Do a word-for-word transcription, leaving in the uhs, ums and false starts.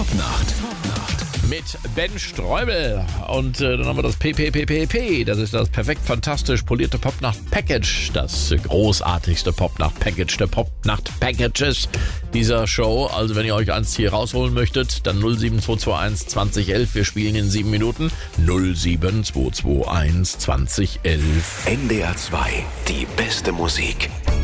Popnacht Mit Ben Streubel. Und äh, dann haben wir das P P P P P. Das ist das perfekt fantastisch polierte Popnacht-Package. Das großartigste Popnacht-Package der Popnacht-Packages dieser Show. Also wenn ihr euch eins hier rausholen möchtet, dann null sieben zwei zwei eins zwanzig elf. Wir spielen in sieben Minuten. null sieben zwei zwei eins zwanzig elf. N D R zwei, die beste Musik.